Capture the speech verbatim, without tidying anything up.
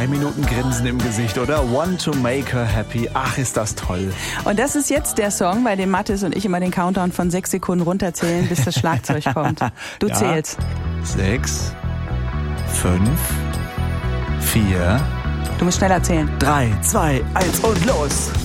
drei Minuten Grinsen im Gesicht, oder? Want to make her happy. Ach, ist das toll. Und das ist jetzt der Song, bei dem Mathis und ich immer den Countdown von sechs Sekunden runterzählen, bis das Schlagzeug kommt. Du ja. zählst. Sechs, fünf, vier. Du musst schneller zählen. Drei, zwei, eins und los.